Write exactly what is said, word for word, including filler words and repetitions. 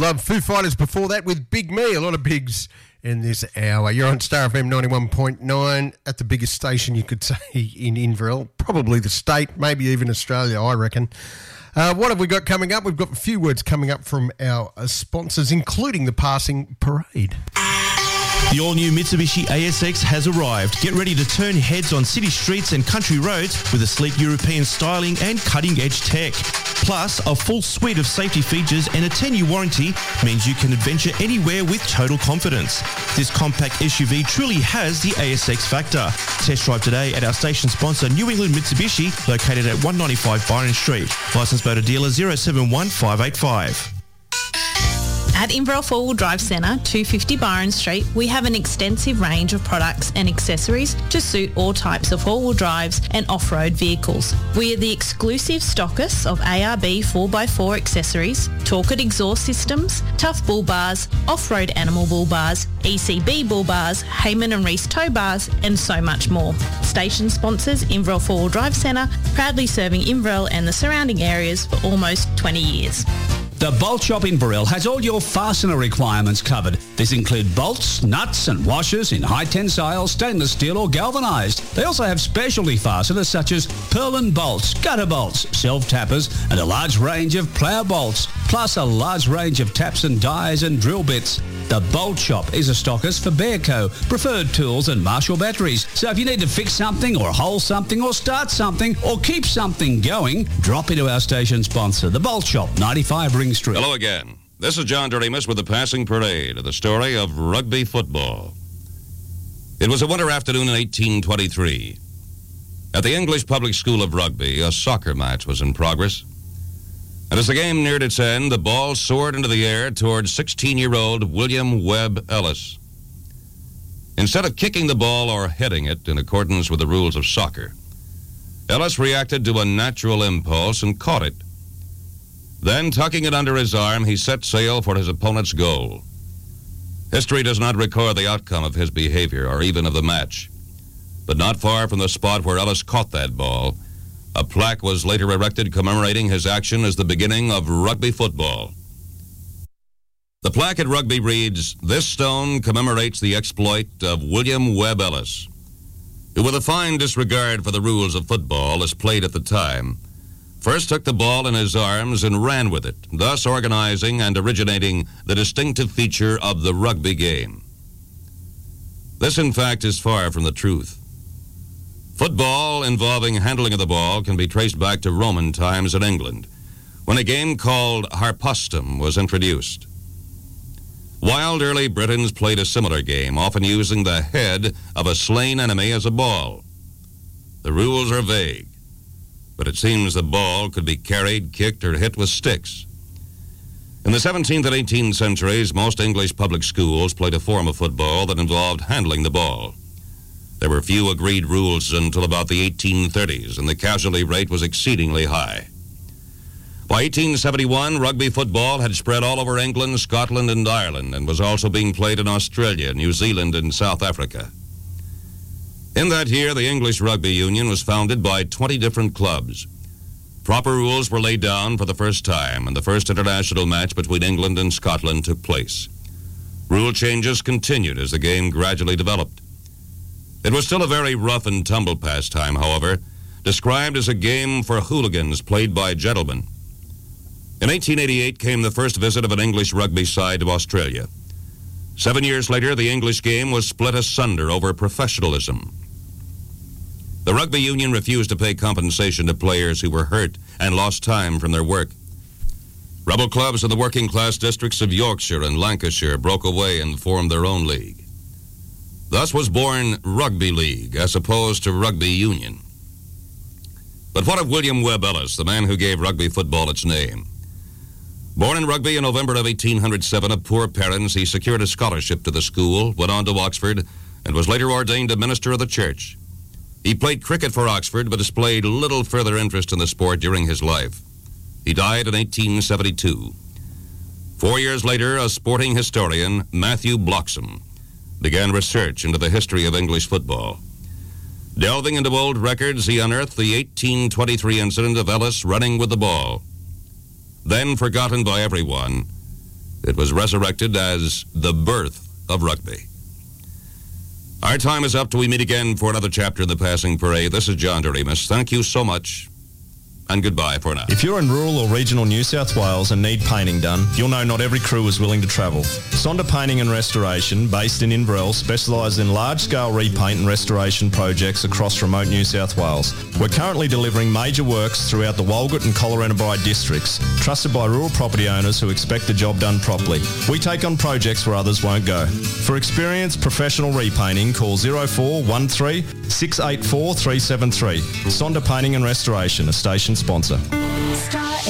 Love Foo Fighters before that with Big Me. A lot of bigs in this hour. You're on Star F M ninety-one point nine at the biggest station you could say in Inverell. Probably the state, maybe even Australia, I reckon. Uh, what have we got coming up? We've got a few words coming up from our uh, sponsors, including the passing parade. The all-new Mitsubishi A S X has arrived. Get ready to turn heads on city streets and country roads with a sleek European styling and cutting-edge tech. Plus, a full suite of safety features and a ten-year warranty means you can adventure anywhere with total confidence. This compact S U V truly has the A S X factor. Test drive today at our station sponsor, New England Mitsubishi, located at one ninety-five Byron Street. Licensed motor dealer zero seven one five eight five. At Inverell Four-Wheel Drive Centre, two fifty Byron Street, we have an extensive range of products and accessories to suit all types of four-wheel drives and off-road vehicles. We are the exclusive stockists of A R B four by four accessories, Torquid exhaust systems, Tough bull bars, off-road animal bull bars, E C B bull bars, Heyman and Reese tow bars, and so much more. Station sponsors Inverell Four-Wheel Drive Centre, proudly serving Inverell and the surrounding areas for almost twenty years. The Bolt Shop in Burrell has all your fastener requirements covered. These include bolts, nuts and washers in high tensile, stainless steel or galvanised. They also have specialty fasteners such as purlin bolts, gutter bolts, self-tappers and a large range of plough bolts, plus a large range of taps and dies and drill bits. The Bolt Shop is a stockist for Bearco, Preferred Tools and Marshall batteries. So if you need to fix something or hole something or start something or keep something going, drop into our station sponsor, The Bolt Shop, ninety-five Ring Street. Hello again. This is John Doremus with the passing parade of the story of rugby football. It was a winter afternoon in eighteen twenty-three. At the English Public School of Rugby, a soccer match was in progress. And as the game neared its end, the ball soared into the air towards sixteen-year-old William Webb Ellis. Instead of kicking the ball or heading it in accordance with the rules of soccer, Ellis reacted to a natural impulse and caught it. Then, tucking it under his arm, he set sail for his opponent's goal. History does not record the outcome of his behavior or even of the match. But not far from the spot where Ellis caught that ball, a plaque was later erected commemorating his action as the beginning of rugby football. The plaque at Rugby reads, "This stone commemorates the exploit of William Webb Ellis, who with a fine disregard for the rules of football as played at the time, first took the ball in his arms and ran with it, thus organizing and originating the distinctive feature of the rugby game." This, in fact, is far from the truth. Football involving handling of the ball can be traced back to Roman times in England, when a game called harpastum was introduced. Wild early Britons played a similar game, often using the head of a slain enemy as a ball. The rules are vague, but it seems the ball could be carried, kicked, or hit with sticks. In the seventeenth and eighteenth centuries, most English public schools played a form of football that involved handling the ball. There were few agreed rules until about the eighteen thirties, and the casualty rate was exceedingly high. By eighteen seventy-one, rugby football had spread all over England, Scotland, and Ireland, and was also being played in Australia, New Zealand, and South Africa. In that year, the English Rugby Union was founded by twenty different clubs. Proper rules were laid down for the first time, and the first international match between England and Scotland took place. Rule changes continued as the game gradually developed. It was still a very rough and tumble pastime, however, described as a game for hooligans played by gentlemen. In eighteen eighty-eight came the first visit of an English rugby side to Australia. Seven years later, the English game was split asunder over professionalism. The rugby union refused to pay compensation to players who were hurt and lost time from their work. Rebel clubs in the working class districts of Yorkshire and Lancashire broke away and formed their own league. Thus was born Rugby League, as opposed to Rugby Union. But what of William Webb Ellis, the man who gave rugby football its name? Born in Rugby in November of eighteen oh seven of poor parents, he secured a scholarship to the school, went on to Oxford, and was later ordained a minister of the church. He played cricket for Oxford, but displayed little further interest in the sport during his life. He died in eighteen seventy-two. Four years later, a sporting historian, Matthew Bloxham, began research into the history of English football. Delving into old records, he unearthed the eighteen twenty-three incident of Ellis running with the ball. Then, forgotten by everyone, It was resurrected as the birth of rugby. Our time is up till we meet again for another chapter in the Passing Parade. This is John Doremus. Thank you so much, and goodbye for now. If you're in rural or regional New South Wales and need painting done, you'll know not every crew is willing to travel. Sonda Painting and Restoration, based in Inverell, specialise in large-scale repaint and restoration projects across remote New South Wales. We're currently delivering major works throughout the Walgett and Collarenebri districts, trusted by rural property owners who expect the job done properly. We take on projects where others won't go. For experienced professional repainting, call zero four one three, six eight four, three seven three. Sonda Painting and Restoration, a station sponsor.